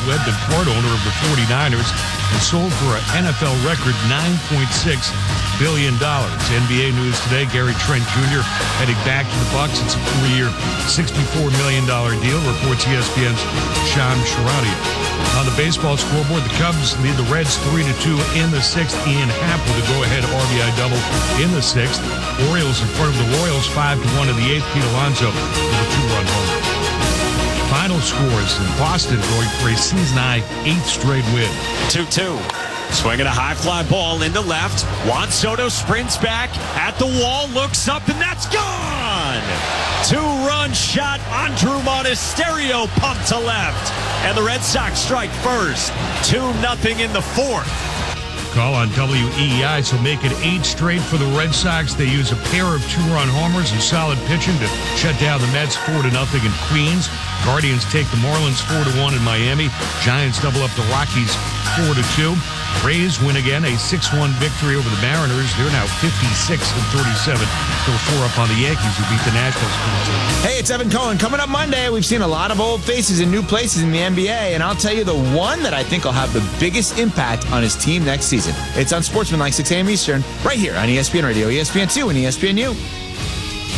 led the part owner of the 49ers and sold for an NFL record $9.6 billion. NBA news today, Gary Trent Jr. heading back to the Bucs. It's a 4-year, $64 million deal, reports ESPN's Sham Charania. On the baseball scoreboard, the Cubs lead the Reds 3-2 in the sixth. Ian Happ with a go-ahead RBI double in the sixth. Orioles in front of the Royals 5-1 in the eighth. Pete Alonso with a 2-run homer. Final scores in Boston going for a season-high 8th straight win. 2-2. Swinging a high fly ball into left. Juan Soto sprints back at the wall, looks up, and that's gone! 2-run shot. Andrew Monasterio pumped to left. And the Red Sox strike first. 2-0 in the fourth. Call on WEEI, so make it 8 straight for the Red Sox. They use a pair of 2-run homers and solid pitching to shut down the Mets 4-0 in Queens. Guardians take the Marlins 4-1 in Miami. Giants double up the Rockies 4-2. Rays win again, a 6-1 victory over the Mariners. They're now 56-37. Still 4 up on the Yankees, who beat the Nationals. Hey, it's Evan Cohen. Coming up Monday, we've seen a lot of old faces in new places in the NBA, and I'll tell you the one that I think will have the biggest impact on his team next season. It's on Sportsman like 6 a.m. Eastern, right here on ESPN Radio, ESPN2, and ESPNU.